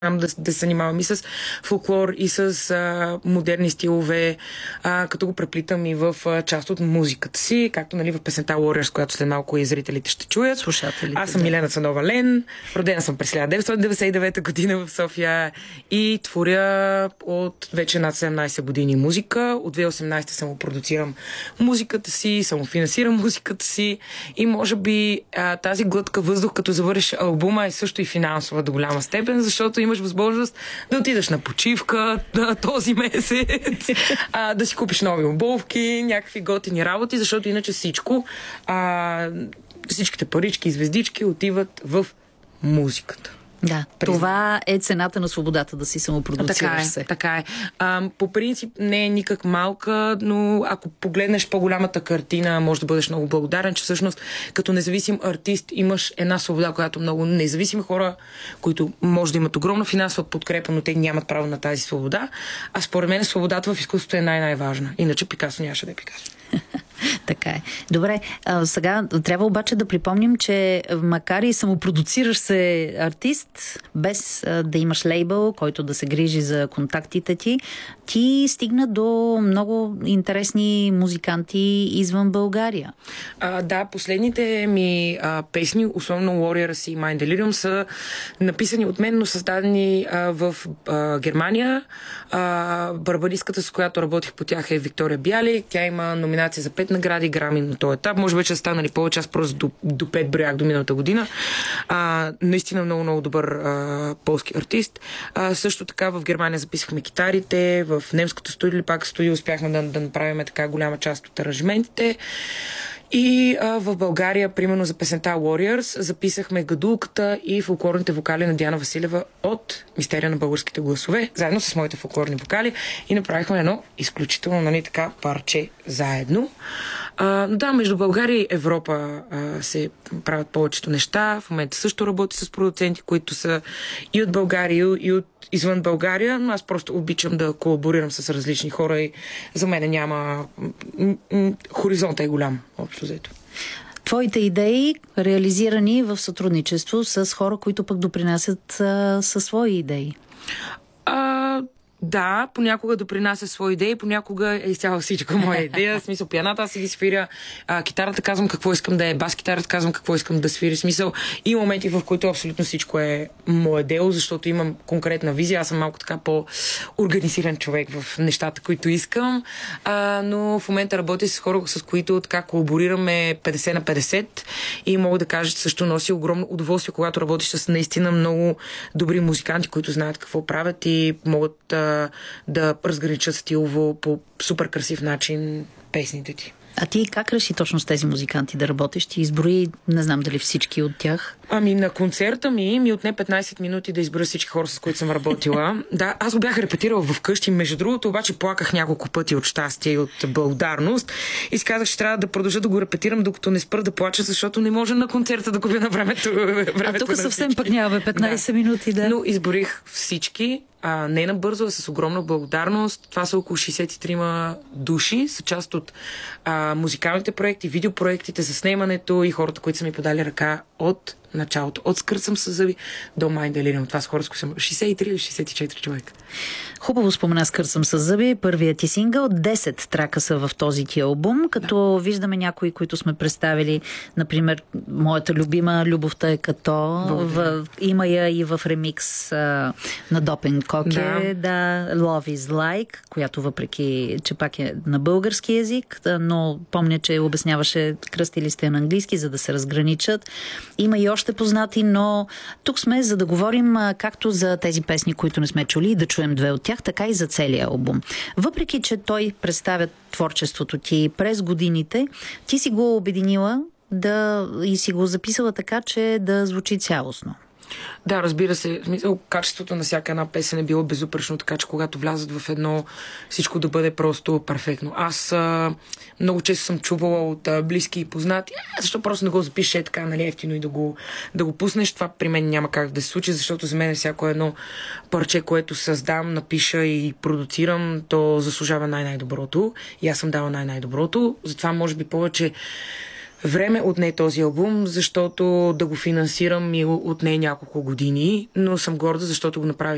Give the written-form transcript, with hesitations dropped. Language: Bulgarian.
да се занимавам и с фолклор, и с модерни стилове, като го преплитам и в част от музиката си, както нали, в песента Warriors, която след малко и зрителите ще чуят. Слушателите. Аз съм Милена Цанова-Лен, родена съм през 1999 година в София и творя от вече над 17 години музика. От 2018 самопродуцирам музиката си, самофинансирам музиката си и може би тази глътка въздух, като завършиш албума, е също и финансова до голяма степен, защото имаш възможност да отидеш на почивка този месец, да си купиш нови обувки, някакви готини работи, защото иначе всичките парички и звездички отиват в музиката. Да, това е цената на свободата, да си самопродуцираш се. Така е. По принцип не е никак малка, но ако погледнеш по-голямата картина, може да бъдеш много благодарен, че всъщност като независим артист имаш една свобода, която много независими хора, които може да имат огромна финансова подкрепа, но те нямат право на тази свобода. А според мен свободата в изкуството е най-важна. Иначе Пикасо нямаше да е Пикасо. Така е. Добре, сега трябва обаче да припомним, че макар и самопродуцираш се артист, без да имаш лейбъл, който да се грижи за контактите ти стигна до много интересни музиканти извън България. Да, последните ми песни, особено Warriors и Mind Delirium, са написани от мен, но създадени в Германия. Барбаристката, с която работих по тях, е Виктория Бяли. Тя има номинация за 5 награди Грами на този етап. Може вече станали повече, аз просто до 5 броях до миналата година. Наистина много добър полски артист. Също така в Германия записахме китарите, в немското студио или пак студио успяхме да направим така голяма част от аранжиментите. И в България, примерно за песента Warriors, записахме гадулката и фолклорните вокали на Диана Василева от Мистерия на българските гласове, заедно с моите фолклорни вокали и направихме едно изключително нали, така парче заедно. Да, между България и Европа се правят повечето неща. В момента също работя с продуценти, които са и от България, и от извън България, но аз просто обичам да колаборирам с различни хора и за мен няма... Хоризонтът е голям, общо взето. Твоите идеи реализирани в сътрудничество с хора, които пък допринасят със свои идеи. Да, понякога допринася свои идеи, понякога е изцяло всичко моя идея. В смисъл, пианата аз си ги свиря, китарата казвам какво искам да е, бас-китарата казвам какво искам да свири. Смисъл, и моменти, в които абсолютно всичко е мое дело, защото имам конкретна визия. Аз съм малко така по-организиран човек в нещата, които искам. Но в момента работя с хора, с които така колаборираме 50 на 50 и мога да кажа, че също носи огромно удоволствие, когато работиш с наистина много добри музиканти, които знаят какво правят и могат да разграничат стилово по супер красив начин песните ти. А ти как реши точно с тези музиканти да работиш? Ти изброи, не знам дали всички от тях. На концерта ми отне 15 минути да изброя всички хора, с които съм работила. Да, аз го бях репетирала вкъщи, между другото, обаче плаках няколко пъти от щастие и от благодарност и си казах, че трябва да продължа да го репетирам, докато не спра да плача, защото не може на концерта да губя на времето. А тук съвсем пък няма 15 минути, да. Но изборих всички. Не набързо, а с огромна благодарност. Това са около 63 души, са част от музикалните проекти, видеопроектите за снимането и хората, които са ми подали ръка от началото. От Скърцам със зъби до Mind Delirium. Това са хора, с които съм 63 или 64 човека. Хубаво спомена Скърцам със зъби. Първият ти сингъл. 10 трака са в този ти албум, като виждаме някои, които сме представили. Например, моята любима Любовта е като. Има я и в ремикс на Допен Коке. Да, Love is Like, която въпреки, че пак е на български език, но помня, че обясняваше кръстили сте на английски, за да се разграничат. Има и още познати, но тук сме за да говорим както за тези песни, които не сме чули, да чуем две от тях, така и за целия албум. Въпреки, че той представя творчеството ти през годините, ти си го обединила и си го записала така, че да звучи цялостно. Да, разбира се. Качеството на всяка една песен е било безупречно, така че когато влязат в едно, всичко да бъде просто перфектно. Аз много често съм чувала от близки и познати, защо просто не го запишеш така, нали, ефтино и да го пуснеш. Това при мен няма как да се случи, защото за мен всяко едно парче, което създам, напиша и продуцирам, то заслужава най-доброто. И аз съм дала най-доброто. Затова може би повече време отне този албум, защото да го финансирам и отне няколко години, но съм горда, защото го направих